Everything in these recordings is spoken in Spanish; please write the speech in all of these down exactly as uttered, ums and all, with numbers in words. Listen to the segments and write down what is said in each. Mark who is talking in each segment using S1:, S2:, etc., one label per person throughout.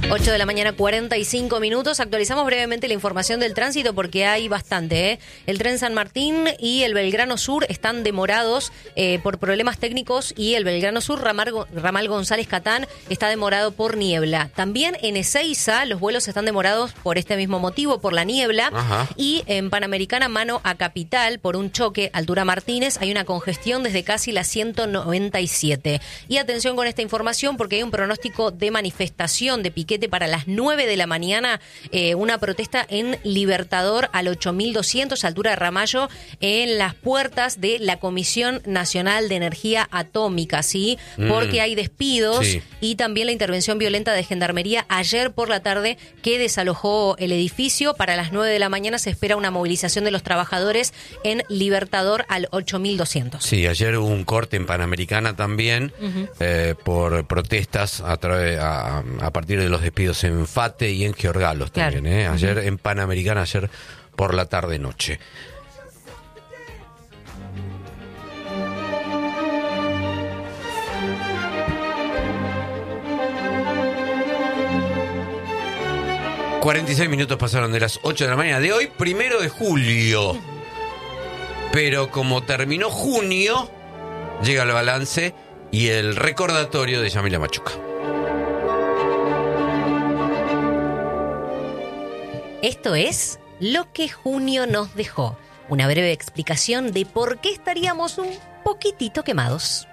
S1: ocho de la mañana, cuarenta y cinco minutos. Actualizamos brevemente la información del tránsito porque hay bastante, ¿eh? El tren San Martín y el Belgrano Sur están demorados eh, por problemas técnicos y el Belgrano Sur, Ramal, Ramal González Catán, está demorado por niebla. También en Ezeiza los vuelos están demorados por este mismo motivo, por la niebla.
S2: Ajá.
S1: Y en Panamericana, mano a Capital, por un choque, altura Martínez, hay una congestión desde casi la ciento noventa y siete. Y atención con esta información porque hay un pronóstico de manifestación, de piquete para las nueve de la mañana, eh, una protesta en Libertador al ocho mil doscientos, altura de Ramallo, en las puertas de la Comisión Nacional de Energía Atómica, ¿sí?
S2: Mm.
S1: Porque hay despidos
S2: Sí.
S1: y también la intervención violenta de Gendarmería ayer por la tarde que desalojó el edificio. Para las nueve de la mañana se espera una movilización de los trabajadores en Libertador al ocho mil doscientos.
S2: Sí, ayer hubo un corte en Panamericana también,
S1: Uh-huh.
S2: eh, por protestas a, través, a, a partir de los despidos en Fate y en Georgalos también.
S1: Claro.
S2: ¿eh? Ayer
S1: Uh-huh.
S2: en Panamericana, ayer por la tarde-noche. cuarenta y seis minutos pasaron de las ocho de la mañana de hoy, primero de julio. Pero como terminó junio, llega el balance y el recordatorio de Yamila Machuca.
S1: Esto es lo que junio nos dejó. Una breve explicación de por qué estaríamos un poquitito quemados.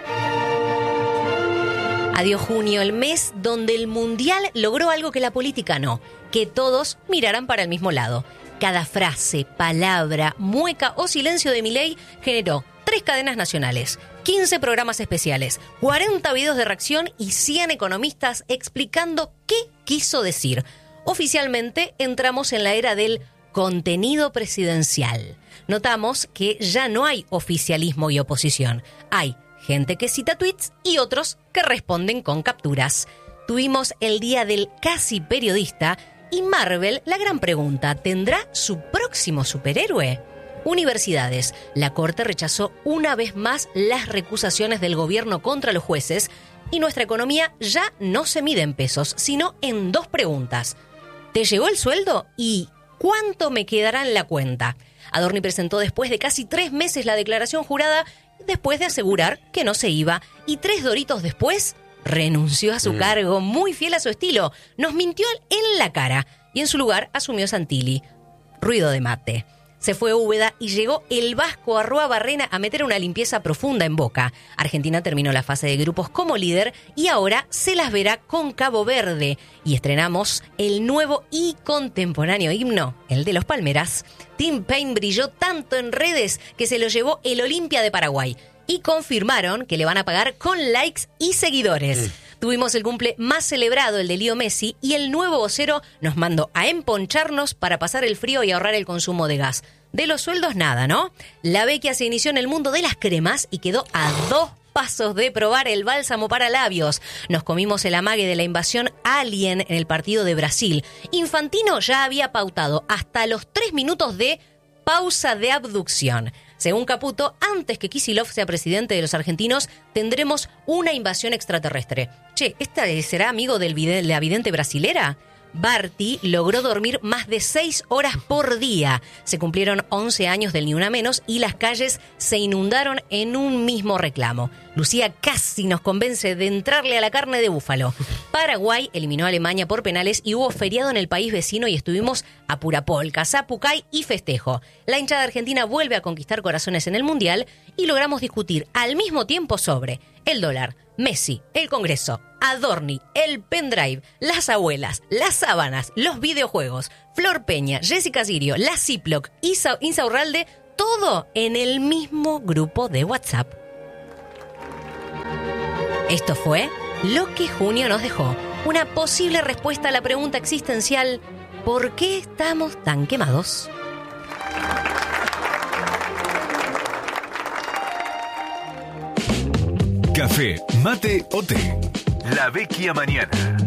S1: Adiós junio, el mes donde el mundial logró algo que la política no, que todos miraran para el mismo lado. Cada frase, palabra, mueca o silencio de Milei generó tres cadenas nacionales, quince programas especiales, cuarenta videos de reacción y cien economistas explicando qué quiso decir. Oficialmente entramos en la era del contenido presidencial. Notamos que ya no hay oficialismo y oposición. Hay gente que cita tweets y otros que responden con capturas. Tuvimos el día del casi periodista y Marvel, la gran pregunta, ¿tendrá su próximo superhéroe? Universidades. La Corte rechazó una vez más las recusaciones del gobierno contra los jueces y nuestra economía ya no se mide en pesos, sino en dos preguntas. ¿Te llegó el sueldo? ¿Y cuánto me quedará en la cuenta? Adorni presentó después de casi tres meses la declaración jurada, después de asegurar que no se iba. Y tres doritos después, renunció a su mm. cargo, muy fiel a su estilo. Nos mintió en la cara. Y en su lugar asumió Santilli. Ruido de mate. Se fue Úbeda y llegó el Vasco Arruabarrena a meter una limpieza profunda en Boca. Argentina terminó la fase de grupos como líder y ahora se las verá con Cabo Verde. Y estrenamos el nuevo y contemporáneo himno, el de los Palmeras. Tim Payne brilló tanto en redes que se lo llevó el Olimpia de Paraguay. Y confirmaron que le van a pagar con likes y seguidores. Mm. Tuvimos el cumple más celebrado, el de Leo Messi, y el nuevo vocero nos mandó a emponcharnos para pasar el frío y ahorrar el consumo de gas. De los sueldos nada, ¿no? La Vecchia se inició en el mundo de las cremas y quedó a dos pasos de probar el bálsamo para labios. Nos comimos el amague de la invasión alien en el partido de Brasil. Infantino ya había pautado hasta los tres minutos de pausa de abducción. Según Caputo, antes que Kicillof sea presidente de los argentinos, tendremos una invasión extraterrestre. Che, ¿esta será amigo del vide- la vidente brasilera? Barty logró dormir más de seis horas por día. Se cumplieron once años del Ni Una Menos y las calles se inundaron en un mismo reclamo. Lucía casi nos convence de entrarle a la carne de búfalo. Paraguay eliminó a Alemania por penales y hubo feriado en el país vecino y estuvimos a pura polca, zapucay y festejo. La hinchada argentina vuelve a conquistar corazones en el Mundial y logramos discutir al mismo tiempo sobre el dólar, Messi, el Congreso, Adorni, el pendrive, las abuelas, las sábanas, los videojuegos, Flor Peña, Jessica Sirio, la Ziploc, Isa, Insaurralde, todo en el mismo grupo de WhatsApp. Esto fue lo que junio nos dejó. Una posible respuesta a la pregunta existencial: ¿por qué estamos tan quemados?
S3: Café, mate o té. La Vecchia Mañana.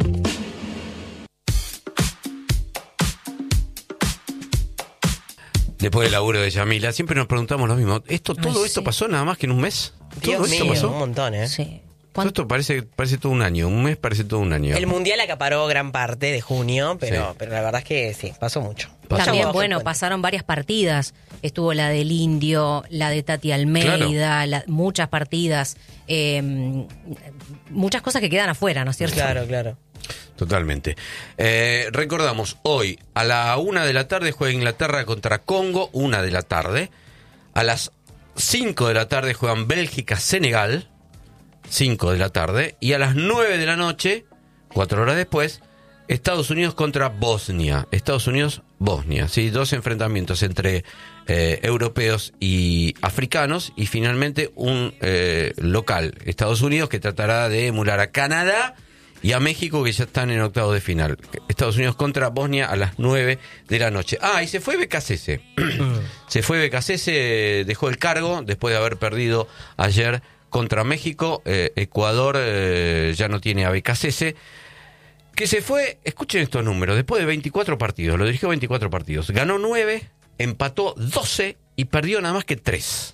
S2: Después del laburo de Yamila, siempre nos preguntamos lo mismo. ¿Esto, todo
S1: Ay,
S2: esto
S1: sí.
S2: pasó nada más que en un mes?
S4: Dios
S2: ¿Todo esto
S4: mío,
S2: pasó?
S4: un montón, ¿eh?
S1: Sí. ¿Cuánto?
S2: Esto parece, parece todo un año, un mes parece todo un año.
S4: El Mundial acaparó gran parte de junio, pero,
S2: Sí.
S4: pero la verdad es que sí, pasó mucho.
S2: Pasó.
S1: También,
S4: Mucha
S1: bueno,
S4: hueá,
S1: pasaron varias partidas. Estuvo la del Indio, la de Tati Almeida, la- muchas partidas. eh, muchas cosas que quedan afuera, ¿no es cierto?
S4: Claro, claro.
S2: Totalmente. Eh, recordamos, hoy a la una de la tarde juega Inglaterra contra Congo, una de la tarde. A las cinco de la tarde juegan Bélgica-Senegal, cinco de la tarde. Y a las nueve de la noche, cuatro horas después, Estados Unidos contra Bosnia. Estados Unidos-Bosnia, ¿sí? Dos enfrentamientos entre eh, europeos y africanos. Y finalmente un eh, local, Estados Unidos, que tratará de emular a Canadá y a México, que ya están en octavos de final. Estados Unidos contra Bosnia a las nueve de la noche. Ah, y se fue Becasese. Se fue Becasese, dejó el cargo después de haber perdido ayer contra México. Eh, Ecuador eh, ya no tiene a Becasese, que se fue, escuchen estos números, después de veinticuatro partidos, lo dirigió veinticuatro partidos. Ganó nueve, empató doce y perdió nada más que tres.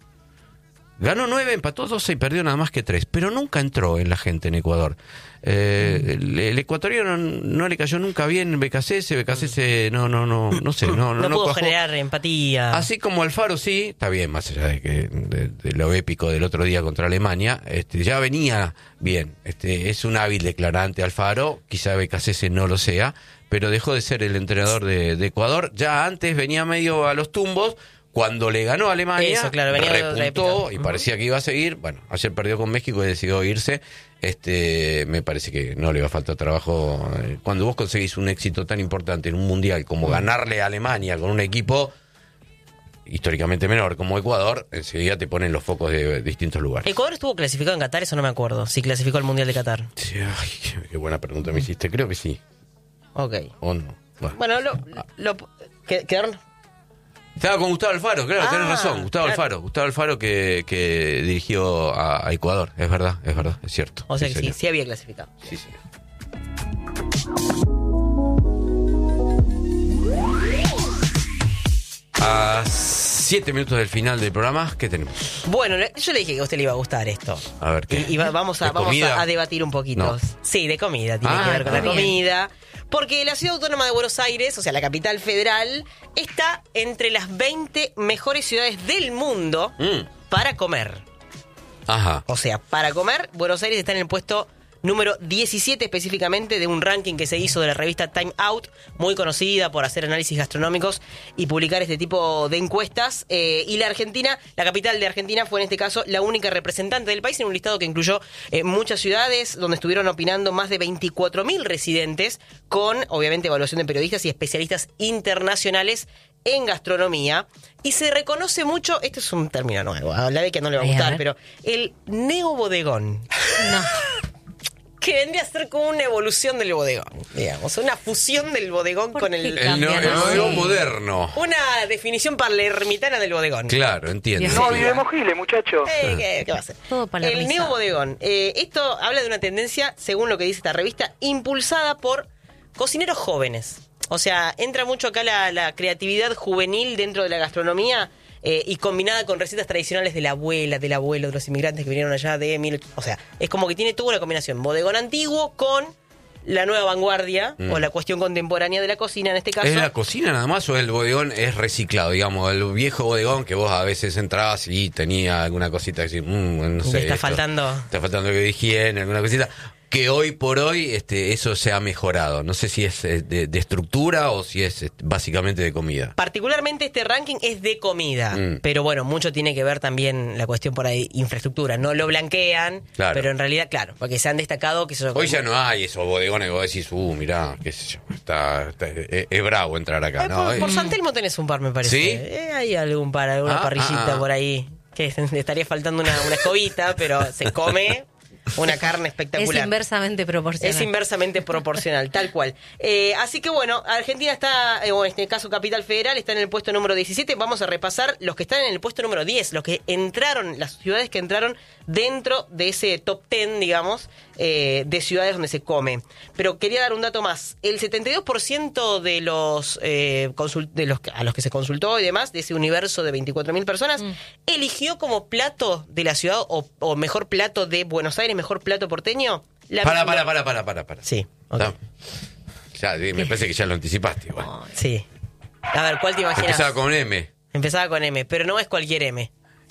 S2: Ganó nueve, empató doce y perdió nada más que tres. Pero nunca entró en la gente en Ecuador. Eh, el, el ecuatoriano no le cayó nunca bien Becasese. Becasese no, no, no, no sé. No,
S4: No,
S2: no, no
S4: pudo
S2: cuajó.
S4: generar empatía.
S2: Así como Alfaro sí, está bien, más allá de que de, de lo épico del otro día contra Alemania, este, ya venía bien. Este, es un hábil declarante Alfaro, quizá Becasese no lo sea, pero dejó de ser el entrenador de, de Ecuador. Ya antes venía medio a los tumbos. Cuando le ganó a Alemania,
S4: Eso, claro, venía de otra
S2: repuntó
S4: época.
S2: y parecía que iba a seguir. Bueno, ayer perdió con México y decidió irse. Este, me parece que no le va a faltar trabajo. Cuando vos conseguís un éxito tan importante en un mundial como ganarle a Alemania con un equipo históricamente menor como Ecuador, enseguida te ponen los focos de distintos lugares.
S4: ¿Ecuador estuvo clasificado en Qatar? Eso no me acuerdo. Si clasificó al Mundial de Qatar.
S2: Sí, ay, qué, qué buena pregunta me hiciste. Creo que sí.
S4: Ok.
S2: ¿O no? Bueno.
S4: Bueno, lo, lo, ¿qué- ¿quedaron?
S2: Estaba con Gustavo Alfaro, claro,
S4: Ah,
S2: tenés razón. Gustavo
S4: claro.
S2: Alfaro. Gustavo Alfaro que, que dirigió a, a Ecuador. Es verdad, es verdad, es cierto.
S4: O sea que sí,
S2: señor.
S4: sí había clasificado.
S2: Sí, señor. A siete minutos del final del programa, ¿qué tenemos?
S4: Bueno, yo le dije que a usted le iba a gustar esto.
S2: A ver, ¿qué?
S4: Y, y va- vamos, a,
S2: ¿De
S4: vamos
S2: comida?
S4: a, a debatir un poquito.
S2: No.
S4: Sí, de comida, tiene
S2: Ah,
S4: que ver con la
S1: está bien.
S4: comida. Porque la Ciudad Autónoma de Buenos Aires, o sea, la capital federal, está entre las veinte mejores ciudades del mundo
S2: Mm.
S4: para comer.
S2: Ajá.
S4: O sea, para comer, Buenos Aires está en el puesto número diecisiete específicamente de un ranking que se hizo de la revista Time Out, muy conocida por hacer análisis gastronómicos y publicar este tipo de encuestas. Eh, y la Argentina, la capital de Argentina fue en este caso la única representante del país en un listado que incluyó eh, muchas ciudades donde estuvieron opinando más de veinticuatro mil residentes con, obviamente, evaluación de periodistas y especialistas internacionales en gastronomía. Y se reconoce mucho, este es un término nuevo, a la vez que no le va a
S1: Ay, a
S4: gustar,
S1: ver.
S4: pero el neobodegón.
S1: No.
S4: Que vendría a ser como una evolución del bodegón, digamos, una fusión del bodegón
S1: ¿Por
S4: con
S1: qué
S4: el...
S2: El, no- el
S1: Cambian así.
S2: nuevo moderno.
S4: Una definición palermitana del bodegón.
S2: Claro, entiendo.
S1: Dios
S5: No
S1: mío.
S5: olvidemos Giles, muchachos.
S4: Eh, ¿qué, qué va a ser?
S1: Todo
S4: El
S1: palermizado.
S4: neobodegón. Eh, esto habla de una tendencia, según lo que dice esta revista, impulsada por cocineros jóvenes. O sea, entra mucho acá la, la creatividad juvenil dentro de la gastronomía eh, y combinada con recetas tradicionales de la abuela, del abuelo, de los inmigrantes que vinieron allá de mil... O sea, es como que tiene toda una combinación. Bodegón antiguo con la nueva vanguardia
S2: Mm.
S4: o la cuestión contemporánea de la cocina, en este caso.
S2: ¿Es la cocina nada más o el bodegón es reciclado? Digamos, el viejo bodegón que vos a veces entrabas y tenía alguna cosita que decir, mmm, no sé.
S4: Le está
S2: esto,
S4: faltando.
S2: Está faltando que de higiene, alguna cosita. Que hoy por hoy este, eso se ha mejorado. No sé si es eh, de, de estructura o si es este, básicamente de comida.
S4: Particularmente este ranking es de comida,
S2: Mm.
S4: pero bueno, mucho tiene que ver también la cuestión por ahí, infraestructura. No lo blanquean,
S2: Claro.
S4: pero en realidad, claro, porque se han destacado que eso...
S2: Hoy ya no hay esos bodegones que vos decís, uh, mirá, qué sé yo, está, está- es, es bravo entrar acá.
S4: Ay,
S2: ¿no?
S4: por,
S2: Eh,
S4: por San Telmo tenés un par, me parece.
S2: ¿Sí?
S4: Eh, hay algún par, alguna
S2: Ah,
S4: parrillita
S2: ah, ah.
S4: por ahí, que le estaría faltando una, una escobita, pero se come una carne
S1: Es
S4: espectacular.
S1: inversamente proporcional.
S4: Es inversamente proporcional, tal cual. Eh, así que bueno, Argentina está, eh, o en este caso Capital Federal, está en el puesto número diecisiete. Vamos a repasar los que están en el puesto número diez, los que entraron, las ciudades que entraron dentro de ese top diez, digamos, eh, de ciudades donde se come. Pero quería dar un dato más. El setenta y dos por ciento de los, eh, consul- de los a los que se consultó y demás, de ese universo de veinticuatro mil personas, eligió como plato de la ciudad o, o mejor plato de Buenos Aires, mejor plato porteño? La
S2: Para,
S4: misma-
S2: para, para, para, para, para.
S4: Sí, ok.
S2: No. Ya, me parece que ya lo anticipaste igual.
S4: Sí. A ver, ¿cuál te imaginas?
S2: Empezaba con M.
S4: Empezaba con M, pero no es cualquier M.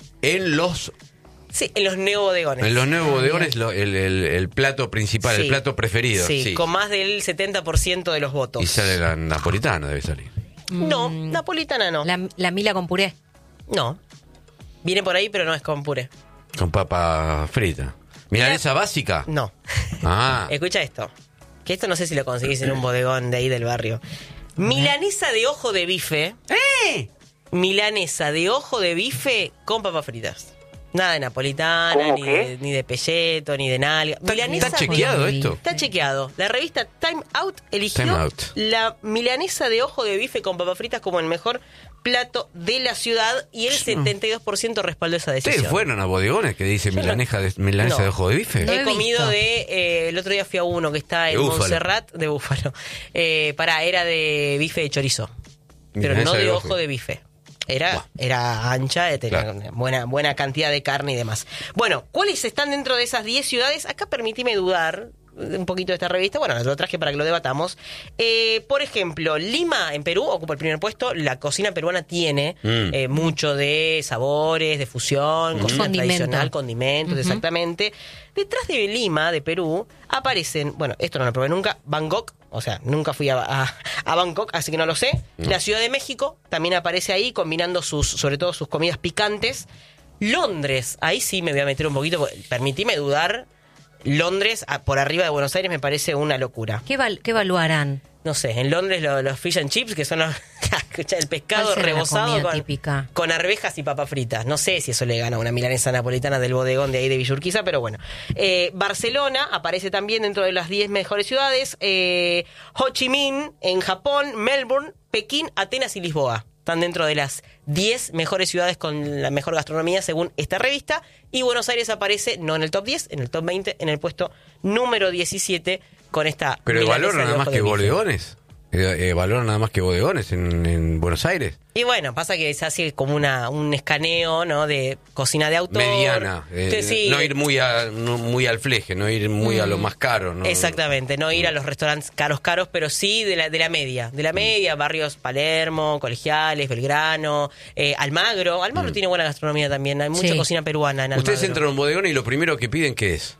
S2: En los,
S4: Sí, en los neobodegones.
S2: en los nuevos bodegones, lo- el, el- el plato principal,
S4: Sí.
S2: el plato preferido.
S4: Sí,
S2: Sí,
S4: con más del setenta por ciento de los votos.
S2: Y sale la napolitana, debe salir.
S4: No, napolitana no.
S1: La, la mila con puré.
S4: No. Viene por ahí, pero no es con puré.
S2: Con papa frita. ¿Milanesa básica?
S4: No.
S2: Ah,
S4: Escucha esto. Que esto no sé si lo conseguís en un bodegón de ahí del barrio. Milanesa de ojo de bife.
S2: ¡Eh!
S4: Milanesa de ojo de bife con papas fritas. Nada de napolitana,
S5: ¿Cómo
S4: ni
S5: qué?
S4: de, ni de pelleto, ni de nalga.
S2: ¿Está,
S4: Milanesa
S2: está chequeado esto?
S4: Está chequeado. La revista Time Out eligió
S2: Time Out.
S4: la milanesa de ojo de bife con papas fritas como el mejor plato de la ciudad y el setenta y dos por ciento respaldó esa decisión.
S2: ¿Ustedes fueron a bodegones que dice milaneja de, milanesa
S4: No.
S2: de ojo de bife?
S1: No
S4: He
S1: he
S4: comido
S1: visto.
S4: de... eh, el otro día fui a uno que está en
S2: De búfalo.
S4: Montserrat, de búfalo. Eh, pará, era de bife de chorizo. Pero
S2: Milanesa
S4: no de
S2: de
S4: ojo
S2: ojo.
S4: de bife. Era,
S2: Buah.
S4: era ancha, eh, tenía
S2: Claro.
S4: una buena, buena cantidad de carne y demás. Bueno, ¿cuáles están dentro de esas diez ciudades? Acá permitime dudar un poquito de esta revista. Bueno, lo traje para que lo debatamos. Eh, por ejemplo, Lima, en Perú, ocupa el primer puesto. La cocina peruana tiene
S2: Mm.
S4: eh, mucho de sabores, de fusión, cocina
S1: Condimento.
S4: tradicional, condimentos,
S1: Ujú.
S4: exactamente. Detrás de Lima, de Perú, aparecen, bueno, esto no lo probé nunca, Bangkok, o sea, nunca fui a, a- a Bangkok, así que no lo sé. La Ciudad de México también aparece ahí, combinando sus, sobre todo sus comidas picantes. Londres, ahí sí me voy a meter un poquito, porque permitime dudar. Londres, a- por arriba de Buenos Aires, me parece una locura.
S1: ¿Qué, val- qué evaluarán?
S4: No sé, en Londres lo- los fish and chips, que son los, escucha, el pescado
S1: ¿Cuál será la
S4: rebozado
S1: comida
S4: con,
S1: típica?
S4: con arvejas y papas fritas. No sé si eso le gana a una milanesa napolitana del bodegón de ahí de Villurquiza, pero bueno. Eh, Barcelona aparece también dentro de las diez mejores ciudades. Eh, Ho Chi Minh en Japón, Melbourne, Pekín, Atenas y Lisboa. Están dentro de las diez mejores ciudades con la mejor gastronomía según esta revista. Y Buenos Aires aparece no en el top diez, en el top veinte, en el puesto número diecisiete con esta
S2: Pero
S4: milanesa
S2: valoran
S4: de
S2: nada más
S4: ojo
S2: que
S4: de bife.
S2: bodegones. Eh, eh, valoran nada más que bodegones en, en Buenos Aires.
S4: Y bueno, pasa que se hace como una un escaneo, ¿no? De cocina de autor.
S2: Mediana. eh,
S4: Que sí,
S2: no ir muy, a- no muy al fleje, no ir muy a lo más caro. ¿no?
S4: Exactamente, no ir a los restaurantes caros, caros, pero sí de la, de la media. De la media, barrios Palermo, Colegiales, Belgrano, eh, Almagro. Almagro tiene buena gastronomía también, hay mucha
S1: Sí.
S4: cocina peruana en Almagro.
S2: Ustedes entran a un bodegón y lo primero que piden, ¿qué es?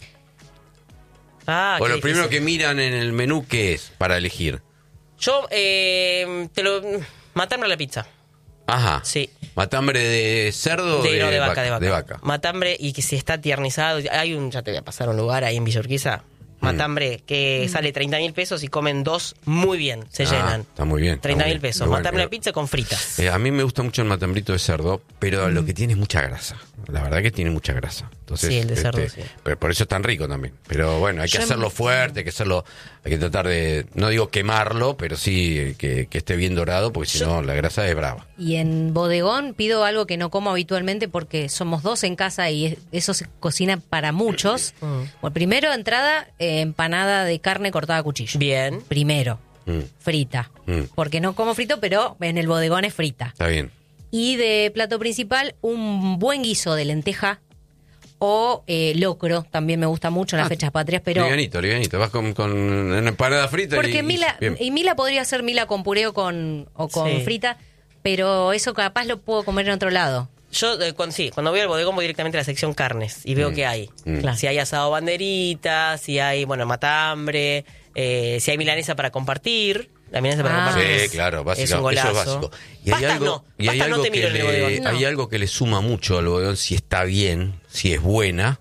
S4: Ah,
S2: o
S4: qué
S2: lo primero que
S4: difícil.
S2: miran en el menú, ¿qué es para elegir?
S4: Yo, eh, te lo... Matambre a la pizza.
S2: Ajá.
S4: Sí.
S2: ¿Matambre de cerdo o
S4: De,
S2: de,
S4: no, de vaca,
S2: vaca?
S4: de vaca.
S2: De vaca.
S4: Matambre y que si está tiernizado. Hay un, ya te voy a pasar un lugar ahí en Villurquiza. Matambre que sale treinta mil pesos y comen dos muy bien, se
S2: Ah,
S4: llenan.
S2: está muy bien, está
S4: treinta
S2: muy
S4: mil
S2: bien.
S4: pesos.
S2: Muy bueno,
S4: Matambre a
S2: pero-
S4: pizza con fritas.
S2: Eh, a mí me gusta mucho el matambrito de cerdo, pero lo que tiene es mucha grasa. La verdad que tiene mucha grasa. Entonces,
S4: Sí, el de cerdo,
S2: este,
S4: sí.
S2: pero por eso es tan rico también. Pero bueno, hay que
S1: Yo-
S2: hacerlo fuerte, hay que hacerlo, hay que tratar de, no digo quemarlo, pero sí eh, que, que esté bien dorado, porque si no la grasa es brava.
S1: Y en bodegón pido algo que no como habitualmente porque somos dos en casa y es- eso se cocina para muchos. Bueno, primero, entrada, eh, empanada de carne cortada a cuchillo.
S4: Bien.
S1: Primero,
S2: Mm,
S1: frita.
S2: Mm.
S1: Porque no como frito, pero en el bodegón es frita.
S2: está bien.
S1: Y de plato principal, un buen guiso de lenteja o eh, locro. También me gusta mucho en las
S2: Ah,
S1: fechas patrias, pero...
S2: Livianito, livianito. Vas con, con una empanada frita
S1: Porque
S2: y...
S1: Mila,
S2: bien.
S1: y Mila podría ser Mila con puré o con, o con
S4: Sí.
S1: frita, pero eso capaz lo puedo comer en otro lado.
S4: Yo, eh, cuando, sí, cuando voy al bodegón voy directamente a la sección carnes y veo
S2: Mm.
S4: qué hay.
S2: Mm.
S1: Claro.
S4: Si hay asado banderita, si hay, bueno, matambre, eh, si hay milanesa para compartir. La milanesa para
S1: Ah.
S4: compartir
S2: Sí,
S4: es,
S2: claro,
S4: es
S2: básico,
S4: un golazo.
S2: eso es básico. Y hay
S4: Pastas
S2: algo,
S4: no,
S2: y hay
S4: pastas
S2: algo
S4: no te
S2: que
S4: miro en el
S2: le,
S4: bodegón.
S1: No.
S2: hay algo que le suma mucho al bodegón, si está bien, si es buena,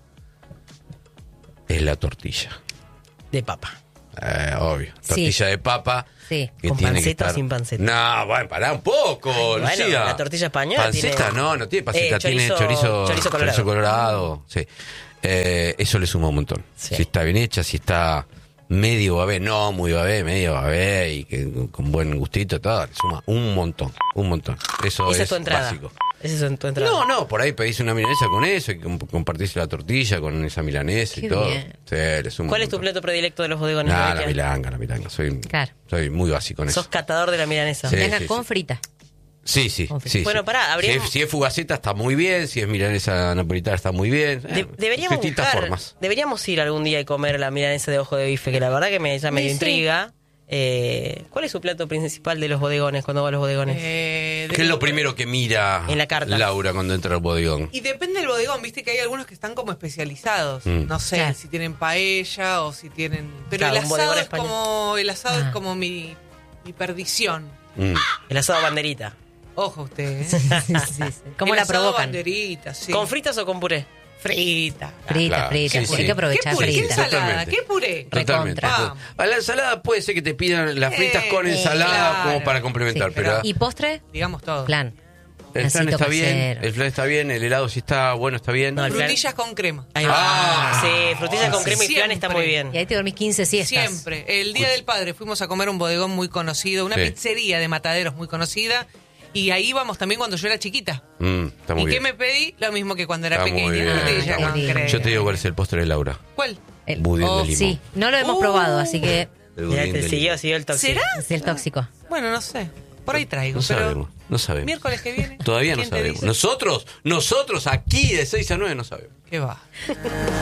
S2: es la tortilla.
S4: De papa.
S2: Eh, obvio.
S1: Sí.
S2: Tortilla de papa.
S1: Sí.
S2: que
S4: ¿Con
S2: tiene que
S4: panceta o
S2: estar-
S4: sin panceta?
S2: No, bueno, pará un poco,
S4: Bueno,
S2: Lucía.
S4: la tortilla española
S2: Panceta
S4: tiene-
S2: no, no tiene panceta,
S4: Eh,
S2: tiene
S4: chorizo-
S2: chorizo,
S4: chorizo colorado.
S2: colorado, sí. Eh, eso le suma un montón.
S4: Sí.
S2: Si está bien hecha, si está medio babé, no muy babé, medio babé y que con buen gustito, todo, le suma un montón, un montón. Eso
S4: Esa
S2: es
S4: es tu entrada.
S2: básico.
S4: Esa es tu entrada.
S2: No, no, por ahí pedís una milanesa con eso y comp- compartís la tortilla con esa milanesa
S1: Qué
S2: y todo.
S1: bien.
S2: Sí, le suma
S4: ¿Cuál
S2: un
S4: es tu
S2: montón.
S4: plato predilecto de los bodegones?
S2: Nah,
S4: Rebeca?
S2: la milanga, la milanga. Soy,
S1: Claro.
S2: soy muy básico en
S4: Sos
S2: eso.
S4: catador de la milanesa.
S2: Sí.
S1: Venga
S2: sí,
S1: con
S2: sí.
S1: frita.
S2: Sí, sí,
S1: Confirmo.
S2: sí.
S4: Bueno,
S2: sí.
S4: pará, habríamos-
S2: Si es, si es fugaceta está muy bien, si es milanesa napolitana está muy bien.
S4: De-
S2: Eh,
S4: deberíamos
S2: distintas
S4: buscar-
S2: formas.
S4: deberíamos ir algún día y comer la milanesa de ojo de bife, que la verdad que me, ya me
S1: Sí,
S4: dio
S1: sí.
S4: intriga. Eh, ¿Cuál es su plato principal de los bodegones cuando va a los bodegones?
S5: Eh, de-
S2: ¿Qué es lo primero que mira
S4: En la carta.
S2: Laura cuando entra al bodegón?
S5: Y depende del bodegón, viste que hay algunos que están como especializados.
S2: Mm.
S5: No sé
S1: Claro.
S5: si tienen paella o si tienen. Pero
S4: Claro,
S5: el
S4: un bodegón
S5: asado es
S4: español.
S5: como. El asado
S1: Ah.
S5: es como mi, mi perdición.
S2: Mm.
S4: El asado banderita.
S5: Ojo usted, ¿eh?
S1: Sí, sí, sí. ¿Cómo
S5: El
S1: la
S5: asado
S1: provocan?
S5: banderita, sí.
S4: ¿Con fritas o con puré?
S5: frita.
S1: Frita,
S2: Claro,
S1: frita.
S2: sí, sí.
S1: Hay que aprovechar
S5: ¿Qué puré? ¿Qué
S1: frita.
S5: ensalada?
S2: Totalmente.
S5: ¿Qué puré?
S2: Totalmente.
S1: Recontra.
S5: Vamos.
S2: A la ensalada puede ser que te pidan las fritas
S5: Eh,
S2: con ensalada
S5: claro.
S2: como para complementar,
S1: Sí.
S2: pero
S1: ¿Y postre?
S5: Digamos todo.
S1: Plan.
S2: el flan
S1: Pancito
S2: está bien,
S1: casero.
S2: el flan está bien, el helado sí está bueno, está bien.
S4: No, el flan-
S5: Frutillas con crema.
S4: Ahí va.
S2: Ah.
S4: Sí, frutillas con crema y flan está muy bien.
S1: Y ahí te dormís quince siestas.
S5: Siempre. El Día del Padre fuimos a comer a un bodegón muy conocido, una
S2: Sí.
S5: pizzería de Mataderos muy conocida. Y ahí íbamos también cuando yo era chiquita.
S2: Mm, está muy
S5: ¿Y qué
S2: bien.
S5: me pedí? Lo mismo que cuando era
S2: Está muy
S5: pequeña.
S2: bien,
S5: Frutilla
S2: está
S5: con
S1: muy bien.
S5: crema.
S2: Yo te digo cuál es el postre de Laura.
S5: ¿Cuál?
S1: El-
S2: Budín
S5: Oh,
S2: de limón.
S1: Sí, no lo hemos
S5: Uh.
S1: probado, así que
S2: El
S4: Mirá,
S2: budín
S4: te
S2: de
S4: siguió,
S2: limón.
S4: siguió el tóxico.
S5: ¿Será?
S1: es el tóxico.
S5: Bueno, no sé. Por ahí traigo.
S2: No
S5: pero
S2: sabemos, no sabemos.
S5: miércoles que viene.
S2: Todavía no
S5: ¿quién te
S2: sabemos.
S5: dice?
S2: Nosotros, nosotros aquí de seis a nueve no sabemos.
S5: ¿Qué va?